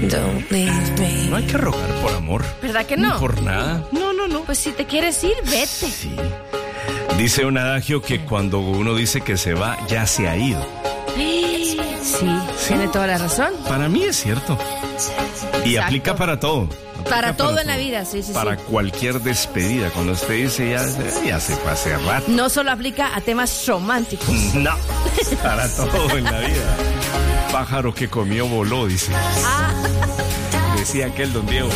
Don't leave me. No hay que rogar por amor. ¿Verdad que no? Ni por nada. No. Pues si te quieres ir, vete. Sí. Dice un adagio que cuando uno dice que se va, ya se ha ido. Sí, tiene toda la razón. Para mí es cierto. Y Exacto. aplica para todo. Para todo en la vida, sí. Para cualquier despedida. Cuando usted dice ya se fue hace rato. No solo aplica a temas románticos. No, para todo en la vida. Pájaro que comió voló, dice. Decía aquel don Diego.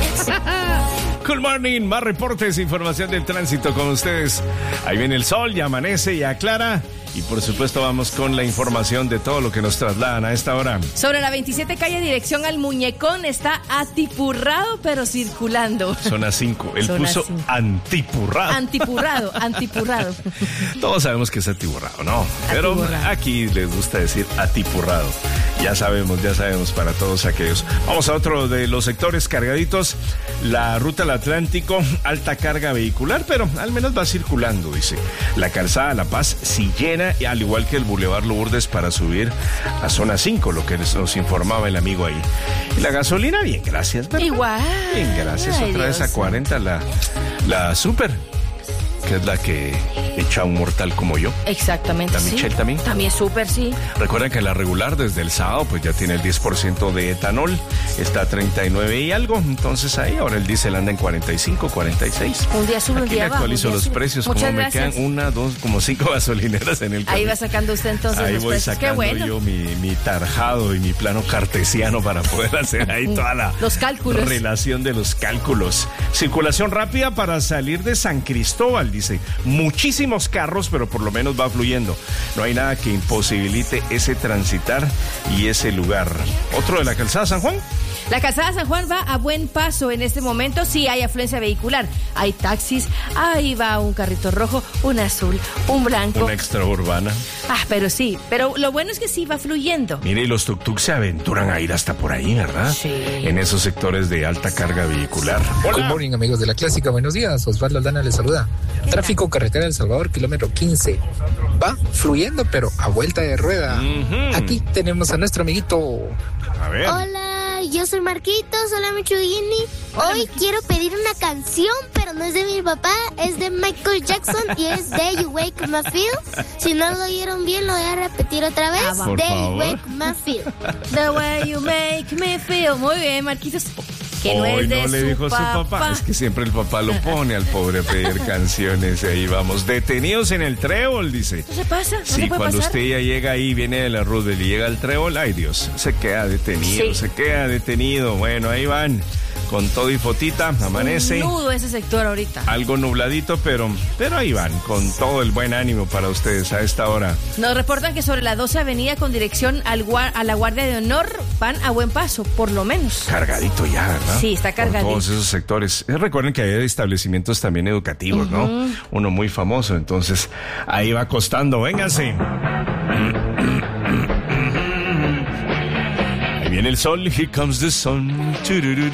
Good morning, más reportes, información del tránsito con ustedes. Ahí viene el sol, ya amanece, ya aclara. Y por supuesto vamos con la información de todo lo que nos trasladan a esta hora. Sobre la 27 calle dirección al Muñecón está atipurrado pero circulando. Zona 5, él Zona puso 5. antipurrado. Antipurrado. Todos sabemos que es atiburrado, ¿no? Pero Atiburrado. aquí les gusta decir atipurrado. Ya sabemos para todos aquellos. Vamos a otro de los sectores cargaditos. La ruta al Atlántico, alta carga vehicular, pero al menos va circulando, dice. La calzada La Paz sí llena, al igual que el Boulevard Lourdes para subir a zona 5, lo que nos informaba el amigo ahí. Y la gasolina, bien, gracias. ¿verdad? Igual. Bien, gracias. Ay, Otra vez Dios. a 40 la Super, que es la que echa un mortal como yo. Exactamente. ¿La sí. Michelle también? También súper, sí. Recuerden que la regular desde el sábado pues ya tiene el 10% de etanol, está a 39 y algo, entonces ahí ahora el diésel anda en 45, 46. Un día sube, un Aquí día le baja. actualizo un día los sube. precios, Muchas como me gracias. quedan 1, 2, como 5 gasolineras en el Ahí camino. va sacando usted entonces Ahí los voy precios. Qué sacando bueno. yo mi tarjado y mi plano cartesiano para poder hacer ahí toda la Los cálculos. relación de los cálculos. Circulación rápida para salir de San Cristóbal, dice. Muchísimos carros, pero por lo menos va fluyendo. No hay nada que imposibilite ese transitar y ese lugar. Otro de la calzada San Juan. La calzada San Juan va a buen paso en este momento. Sí hay afluencia vehicular. Hay taxis, ahí va un carrito rojo, un azul, un blanco. Una extraurbana. Pero sí. Pero lo bueno es que sí va fluyendo. Mire, y los tuk-tuk se aventuran a ir hasta por ahí, ¿verdad? Sí. En esos sectores de alta carga vehicular. Good morning, amigos de la Clásica. Buenos días. Osvaldo Aldana les saluda. Tráfico carretera El Salvador, kilómetro 15. Va fluyendo, pero a vuelta de rueda. Aquí tenemos a nuestro amiguito. A ver. Hola, yo soy Marquitos, hola Michuguini. Hoy quiero pedir una canción, pero no es de mi papá, es de Michael Jackson y es de You Wake Me Feel. Si no lo oyeron bien, lo voy a repetir otra vez. Por de favor. You Wake Me Feel. The way you make me feel. Muy bien, Marquitos. Que no Hoy es de no le su dijo papá. su papá. Es que siempre el papá lo pone al pobre a pedir canciones. Y ahí vamos. Detenidos en el trébol, dice. ¿No se pasa? ¿No Sí, se puede cuando pasar? usted ya llega ahí, viene de la Roosevelt y llega al trébol, ay Dios, se queda detenido, Sí. se queda detenido. Bueno, ahí van, con todo y fotita, amanece. Nudo ese sector ahorita. Algo nubladito, pero ahí van, con todo el buen ánimo para ustedes a esta hora. Nos reportan que sobre la 12 avenida con dirección a la Guardia de Honor van a buen paso, por lo menos. Cargadito ya, ¿verdad? Sí, está cargadito. Por todos esos sectores. Recuerden que hay establecimientos también educativos, ¿no? Uno muy famoso, entonces ahí va costando, vénganse. Ahí viene el sol, here comes the sun. Turururu.